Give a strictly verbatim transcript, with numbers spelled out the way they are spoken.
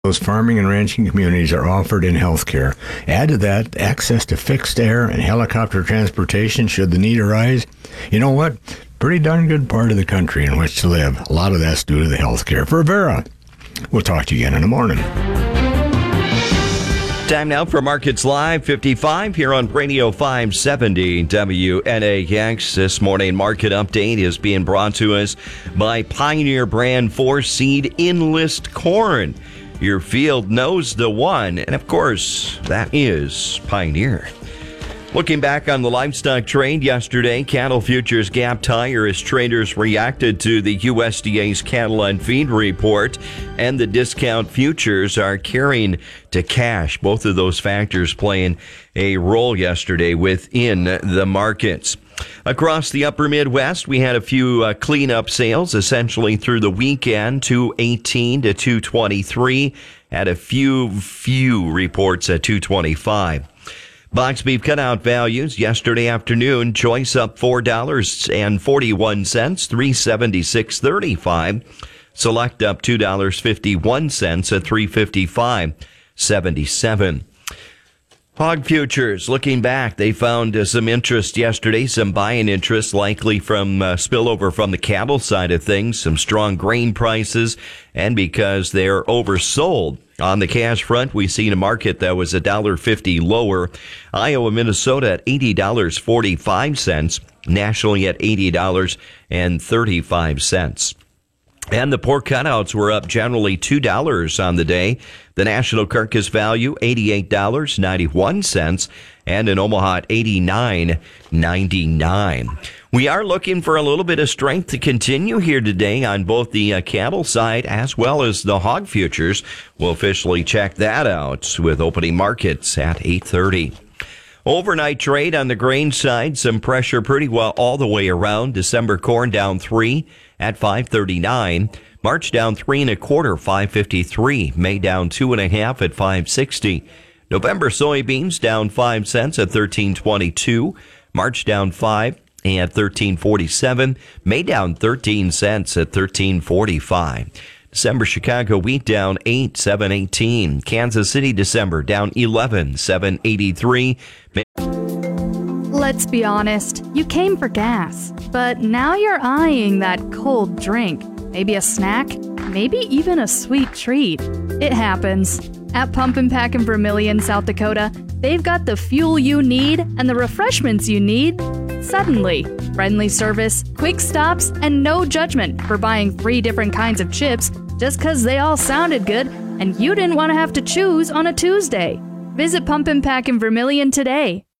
Those farming and ranching communities are offered in healthcare. Add to that access to fixed air and helicopter transportation should the need arise. You know what? Pretty darn good part of the country in which to live. A lot of that's due to the healthcare. For Vera, we'll talk to you again in the morning. Time now for Markets Live fifty-five here on Radio five seventy W N A X. This morning market update is being brought to us by Pioneer Brand four Seed Enlist Corn. Your field knows the one, and of course, that is Pioneer. Looking back on the livestock trade yesterday, cattle futures gapped higher as traders reacted to the U S D A's cattle and feed report, and the discount futures are carrying to cash. Both of those factors playing a role yesterday within the markets. Across the upper Midwest, we had a few uh, cleanup sales essentially through the weekend, two eighteen to two twenty-three, had a few, few reports at two twenty-five. Box beef cutout values yesterday afternoon, choice up four dollars and forty-one cents, three seventy-six thirty-five. Select up two dollars and fifty-one cents at three fifty-five seventy-seven. Hog futures, looking back, they found uh, some interest yesterday, some buying interest likely from uh, spillover from the cattle side of things, some strong grain prices, and because they're oversold. On the cash front, we seen a market that was one dollar fifty lower. Iowa, Minnesota at eighty dollars and forty-five cents, nationally at eighty dollars and thirty-five cents. And the pork cutouts were up generally two dollars on the day. The national carcass value, eighty-eight dollars and ninety-one cents, and in Omaha at eighty-nine dollars and ninety-nine cents. We are looking for a little bit of strength to continue here today on both the uh, cattle side as well as the hog futures. We'll officially check that out with opening markets at eight thirty. Overnight trade on the grain side, some pressure pretty well all the way around. December corn down three at five thirty-nine. March down three and a quarter, five fifty-three. May down two and a half at five sixty. November soybeans down five cents at thirteen twenty-two. March down five at thirteen forty-seven. May down thirteen cents at thirteen forty-five. December Chicago wheat down eight, seven eighteen. Kansas City December down eleven, seven eighty-three. Let's be honest, you came for gas, but now you're eyeing that cold drink. Maybe a snack, maybe even a sweet treat. It happens. At Pump and Pack in Vermilion, South Dakota, they've got the fuel you need and the refreshments you need suddenly. Friendly service, quick stops, and no judgment for buying three different kinds of chips just because they all sounded good and you didn't want to have to choose on a Tuesday. Visit Pump and Pack in Vermilion today.